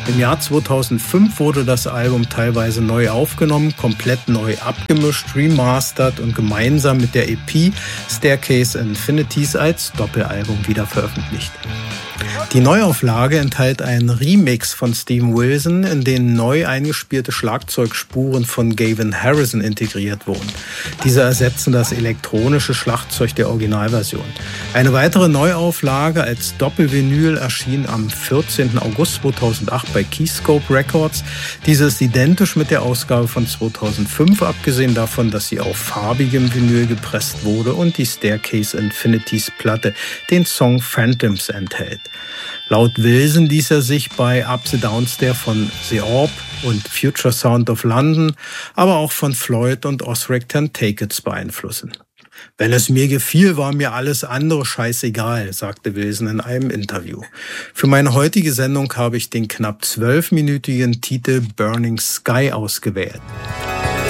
Im Jahr 2005 wurde das Album teilweise neu aufgenommen, komplett neu abgemischt, remastert und gemeinsam mit der EP Staircase Infinities als Doppelalbum wieder veröffentlicht. Die Neuauflage enthält einen Remix von Steven Wilson, in den neu eingespielte Schlagzeugspuren von Gavin Harrison integriert wurden. Diese ersetzen das elektronische Schlagzeug der Originalversion. Eine weitere Neuauflage als Doppelvinyl erschien am 14. August 2008 bei Keyscope Records. Diese ist identisch mit der Ausgabe von 2005, abgesehen davon, dass sie auf farbigem Vinyl gepresst wurde und die Staircase Infinities Platte den Song Phantoms enthält. Laut Wilson ließ er sich bei Up the Downstairs von The Orb und Future Sound of London, aber auch von Floyd und Ozric Ten-Take-Its beeinflussen. Wenn es mir gefiel, war mir alles andere scheißegal, sagte Wilson in einem Interview. Für meine heutige Sendung habe ich den knapp 12-minütigen Titel Burning Sky ausgewählt.